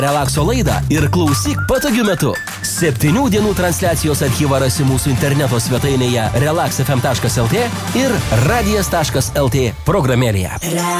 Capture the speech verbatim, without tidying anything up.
Relakso laidą ir klausyk patogiu metu. Septynių dienų transliacijos archyvą rasi mūsų interneto svetainėje relax f m taškas l t ir radijas taškas l t programėlėje.